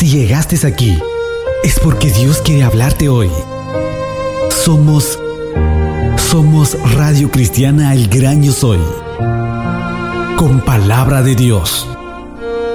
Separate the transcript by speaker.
Speaker 1: Si llegaste aquí, es porque Dios quiere hablarte hoy. Somos Radio Cristiana El Gran Yo Soy, con palabra de Dios.